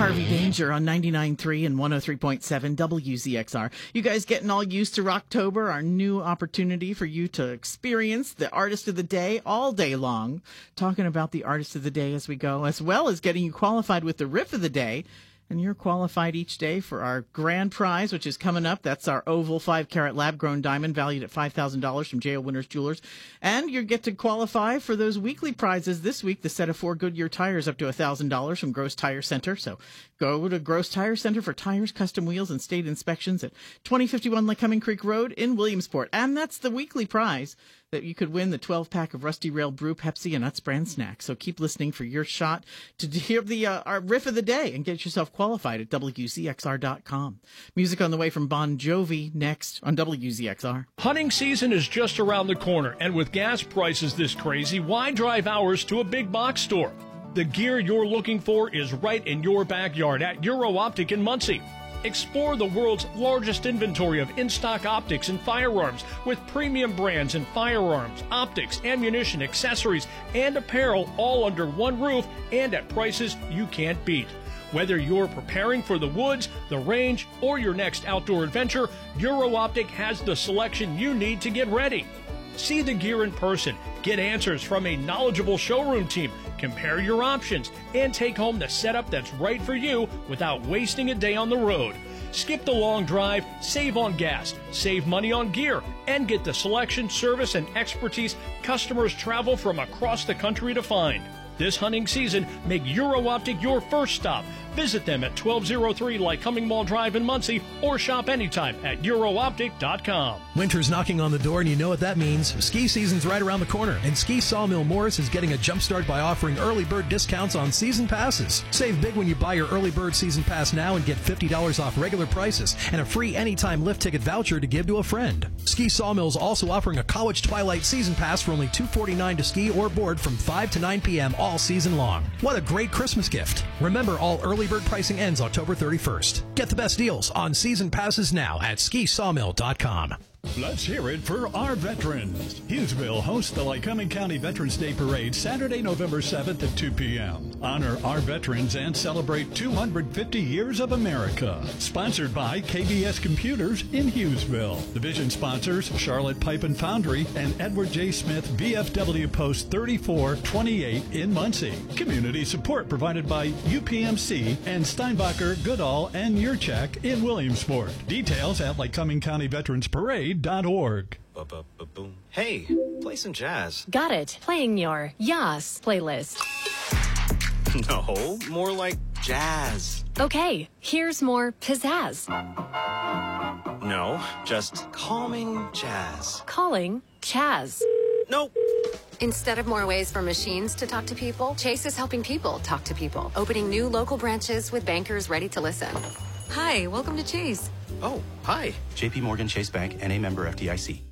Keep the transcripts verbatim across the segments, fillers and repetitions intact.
Harvey Danger on ninety-nine point three and one oh three point seven W Z X R. You guys getting all used to Rocktober, our new opportunity for you to experience the artist of the day all day long, talking about the artist of the day as we go, as well as getting you qualified with the riff of the day. And you're qualified each day for our grand prize, which is coming up. That's our oval five carat lab-grown diamond valued at five thousand dollars from J O Winners Jewelers. And you get to qualify for those weekly prizes this week, the set of four Goodyear tires up to one thousand dollars from Gross Tire Center. So go to Gross Tire Center for tires, custom wheels, and state inspections at twenty fifty-one Lycoming Creek Road in Williamsport. And that's the weekly prize that you could win the twelve-pack of Rusty Rail Brew, Pepsi, and Utz brand snacks. So keep listening for your shot to hear the uh, our riff of the day and get yourself qualified at W Z X R dot com. Music on the way from Bon Jovi next on W Z X R. Hunting season is just around the corner, and with gas prices this crazy, why drive hours to a big box store? The gear you're looking for is right in your backyard at Euro Optic in Muncie. Explore the world's largest inventory of in-stock optics and firearms with premium brands in firearms, optics, ammunition, accessories, and apparel all under one roof and at prices you can't beat. Whether you're preparing for the woods, the range, or your next outdoor adventure, Euro Optic has the selection you need to get ready. See the gear in person, get answers from a knowledgeable showroom team, compare your options, and take home the setup that's right for you without wasting a day on the road. Skip the long drive, save on gas, save money on gear, and get the selection, service, and expertise customers travel from across the country to find. This hunting season, make Euro Optic your first stop. Visit them at twelve oh three Lycoming Mall Drive in Muncie or shop anytime at Euro Optic dot com. Winter's knocking on the door, and you know what that means. Ski season's right around the corner, and Ski Sawmill Morris is getting a jump start by offering early bird discounts on season passes. Save big when you buy your early bird season pass now and get fifty dollars off regular prices and a free anytime lift ticket voucher to give to a friend. Ski Sawmill is also offering a College Twilight season pass for only two hundred forty-nine dollars to ski or board from five to nine p.m. all season long. What a great Christmas gift. Remember, all early bird pricing ends October thirty-first. Get the best deals on season passes now at ski sawmill dot com. Let's hear it for our veterans. Hughesville hosts the Lycoming County Veterans Day Parade Saturday, November seventh at two p.m. Honor our veterans and celebrate two hundred fifty years of America. Sponsored by K B S Computers in Hughesville. Division sponsors Charlotte Pipe and Foundry and Edward J. Smith V F W Post thirty-four twenty-eight in Muncie. Community support provided by U P M C and Steinbacher, Goodall, and Yurchek in Williamsport. Details at Lycoming County Veterans Parade dot org. Ba-ba-ba-boom. Hey, play some jazz. Got it. Playing your Yas playlist. No, more like jazz. Okay, here's more pizzazz. No, just calming jazz. Calling Chaz. Nope. Instead of more ways for machines to talk to people, Chase is helping people talk to people, opening new local branches with bankers ready to listen. Hi, welcome to Chase. Oh, hi. J P Morgan Chase Bank, N A member F D I C.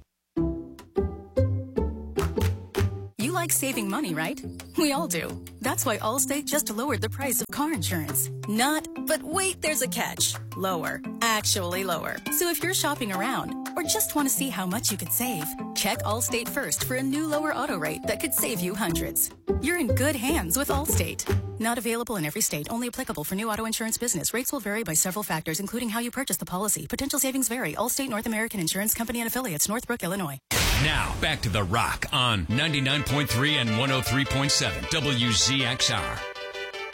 You like saving money, right? We all do. That's why Allstate just lowered the price of car insurance. Not, but wait, there's a catch. Lower. Actually lower. So if you're shopping around or just want to see how much you could save, check Allstate first for a new lower auto rate that could save you hundreds. You're in good hands with Allstate. Not available in every state. Only applicable for new auto insurance business. Rates will vary by several factors, including how you purchase the policy. Potential savings vary. Allstate North American Insurance Company and Affiliates, Northbrook, Illinois. Now, back to The Rock on ninety-nine point three and one oh three point seven W Z X R.